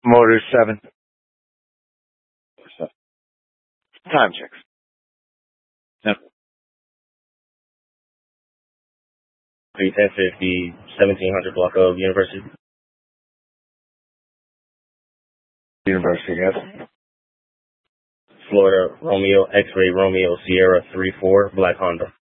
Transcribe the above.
Motor 7. Time checks. Yep. 1050, 1700 block of University. University, yes. Florida, Romeo, X-ray, Romeo, Sierra, 3-4, Black Honda.